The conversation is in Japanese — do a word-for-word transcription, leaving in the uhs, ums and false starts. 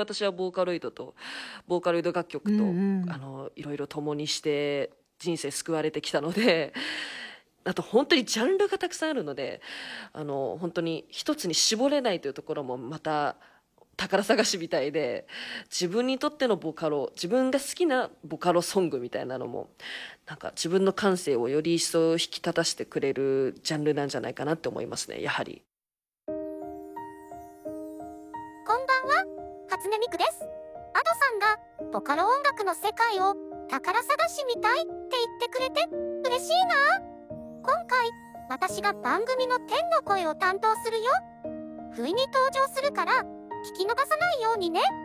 私はボーカロイドとボーカロイド楽曲と、 うんうんあのいろいろ共にして人生救われてきたのであと本当にジャンルがたくさんあるので、あの本当に一つに絞れないというところもまた宝探しみたいで、自分にとってのボカロ、自分が好きなボカロソングみたいなのもなんか自分の感性をより一層引き立たせてくれるジャンルなんじゃないかなって思いますね、やはり。 こんばんは、初音ミクです。アドさんがボカロ音楽の世界を宝探しみたいって言ってくれて嬉しいな。今回私が番組の天の声を担当するよ。不意に登場するから聞き逃さないようにね。